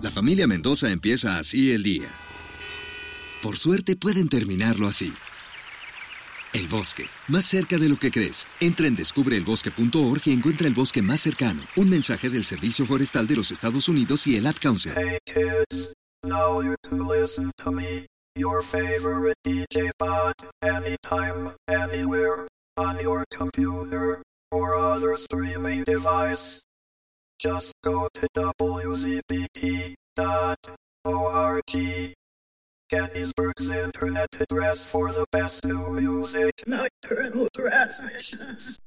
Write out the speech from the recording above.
La familia Mendoza empieza así el día. Por suerte pueden terminarlo así. El bosque, más cerca de lo que crees. Entra en descubreelbosque.org y encuentra el bosque más cercano. Un mensaje del Servicio Forestal de los Estados Unidos y el Ad Council. Hey kids, now you can listen to me, your favorite DJ pod, anytime, anywhere, on your computer or other streaming device. Just go to wzpt.org. Gettysburg's internet address for the best new music nocturnal transmissions.